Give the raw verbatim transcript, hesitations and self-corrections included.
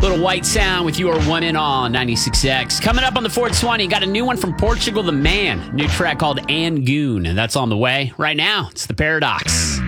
Little White Sound with Your Woman on ninety-six X. Coming up on the four twenty, got a new one from Portugal the Man. New track called Angoon. And that's on the way. Right now, it's The Paradox.